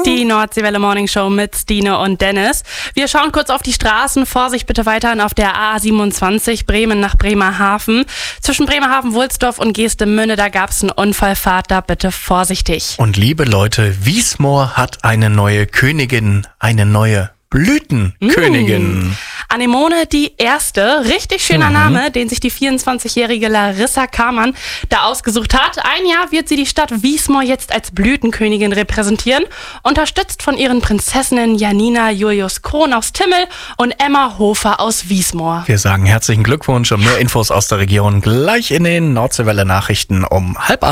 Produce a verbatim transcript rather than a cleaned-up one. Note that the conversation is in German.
Die Nordseewelle Morning Show mit Stine und Dennis. Wir schauen kurz auf die Straßen. Vorsicht bitte weiterhin auf der A siebenundzwanzig, Bremen nach Bremerhaven. Zwischen Bremerhaven, Wulsdorf und Geestemünde, da gab es einen Unfall. Fahrt da bitte vorsichtig. Und liebe Leute, Wiesmoor hat eine neue Königin, eine neue Blütenkönigin. Mm. Anemone die Erste, richtig schöner Mhm. Name, den sich die vierundzwanzigjährige Larissa Kamann da ausgesucht hat. Ein Jahr wird sie die Stadt Wiesmoor jetzt als Blütenkönigin repräsentieren, unterstützt von ihren Prinzessinnen Janina Julius Krohn aus Timmel und Emma Hofer aus Wiesmoor. Wir sagen herzlichen Glückwunsch und mehr Infos aus der Region gleich in den Nordseewelle Nachrichten um halb acht.